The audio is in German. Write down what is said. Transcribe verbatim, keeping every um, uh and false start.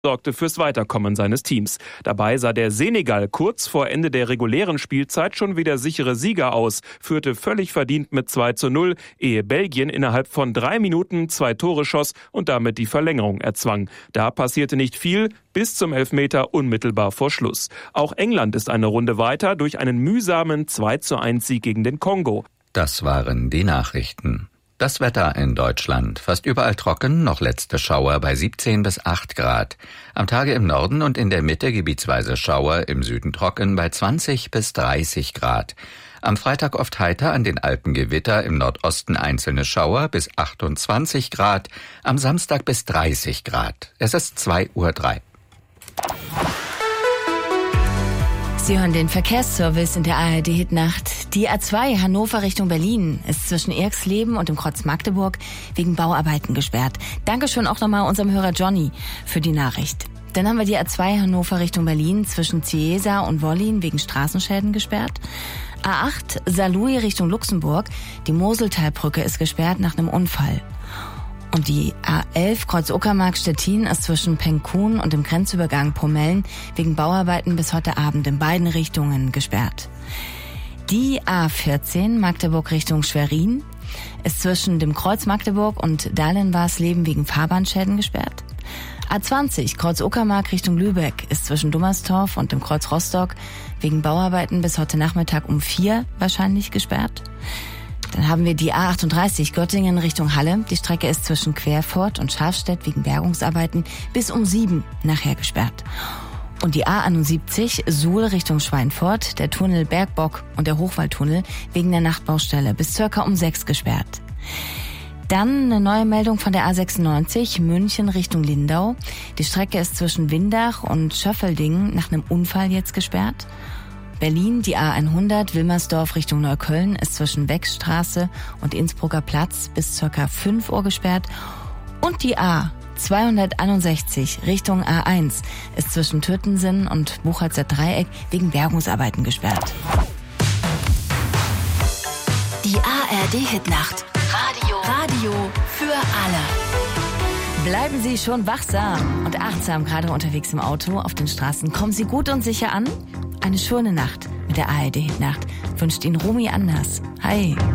sorgte fürs Weiterkommen seines Teams. Dabei sah der Senegal kurz vor Ende der regulären Spielzeit schon wieder sichere Sieger aus, führte völlig verdient mit zwei zu null, ehe Belgien innerhalb von drei Minuten zwei Tore schoss und damit die Verlängerung erzwang. Da passierte nicht viel, bis zum Elfmeter unmittelbar vor Schluss. Auch England ist eine Runde weiter durch einen mühsamen zwei zu eins Sieg gegen den Kongo. Das waren die Nachrichten. Das Wetter in Deutschland. Fast überall trocken, noch letzte Schauer bei siebzehn bis acht Grad. Am Tage im Norden und in der Mitte gebietsweise Schauer, im Süden trocken bei zwanzig bis dreißig Grad. Am Freitag oft heiter, an den Alpen Gewitter, im Nordosten einzelne Schauer bis achtundzwanzig Grad. Am Samstag bis dreißig Grad. Es ist zwei Uhr drei. Sie hören den Verkehrsservice in der A R D-Hitnacht. Die A zwei Hannover Richtung Berlin ist zwischen Erxleben und dem Kreuz Magdeburg wegen Bauarbeiten gesperrt. Dankeschön auch nochmal unserem Hörer Johnny für die Nachricht. Dann haben wir die A zwei Hannover Richtung Berlin zwischen Ciesa und Wollin wegen Straßenschäden gesperrt. A acht Saarlouis Richtung Luxemburg. Die Moseltalbrücke ist gesperrt nach einem Unfall. Und die A elf Kreuz-Uckermark-Stettin ist zwischen Penkun und dem Grenzübergang Pomellen wegen Bauarbeiten bis heute Abend in beiden Richtungen gesperrt. Die A vierzehn Magdeburg Richtung Schwerin ist zwischen dem Kreuz Magdeburg und Dahlenwarsleben wegen Fahrbahnschäden gesperrt. A zwanzig Kreuz-Uckermark Richtung Lübeck ist zwischen Dummerstorf und dem Kreuz Rostock wegen Bauarbeiten bis heute Nachmittag um vier wahrscheinlich gesperrt. Dann haben wir die A achtunddreißig Göttingen Richtung Halle. Die Strecke ist zwischen Querfurt und Scharfstedt wegen Bergungsarbeiten bis um sieben nachher gesperrt. Und die A einundsiebzig Suhl Richtung Schweinfurt, der Tunnel Bergbock und der Hochwaldtunnel wegen der Nachtbaustelle bis circa um sechs gesperrt. Dann eine neue Meldung von der A sechsundneunzig München Richtung Lindau. Die Strecke ist zwischen Windach und Schöffeldingen nach einem Unfall jetzt gesperrt. Berlin, die A hundert, Wilmersdorf Richtung Neukölln ist zwischen Wechstraße und Innsbrucker Platz bis circa fünf Uhr gesperrt. Und die A zweihunderteinundsechzig Richtung A eins ist zwischen Türtensinn und Buchholzer Dreieck wegen Bergungsarbeiten gesperrt. Die A R D-Hitnacht. Radio. Radio für alle. Bleiben Sie schon wachsam und achtsam gerade unterwegs im Auto auf den Straßen. Kommen Sie gut und sicher an. Eine schöne Nacht mit der A R D-Hitnacht wünscht Ihnen Romy Anders. Hi.